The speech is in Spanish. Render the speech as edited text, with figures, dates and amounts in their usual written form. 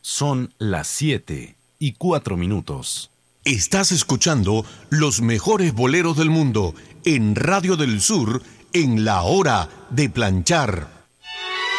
Son las 7:04. Estás escuchando los mejores boleros del mundo en Radio del Sur en La Hora de Planchar.